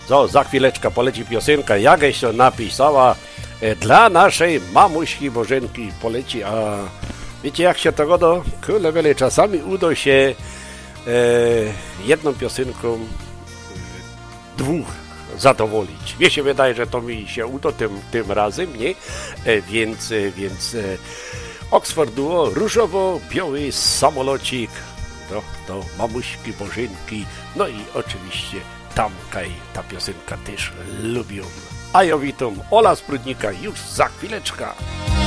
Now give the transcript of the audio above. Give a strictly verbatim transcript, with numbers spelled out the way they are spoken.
So, za chwileczkę poleci piosenka, jakieś to napisała e, dla naszej mamuśki Bożenki poleci, a wiecie jak się tego do? Kule wiele, czasami uda się e, jedną piosenką e, dwóch zadowolić. Mnie się wydaje, że to mi się uda tym, tym razem, nie? E, więc, e, więc e, Oxford Duo, różowo-biały samolocik do, do mamuśki Bożenki, no i oczywiście tamka i ta piosenka też lubią. A ja witam Ola z Prudnika już za chwileczkę.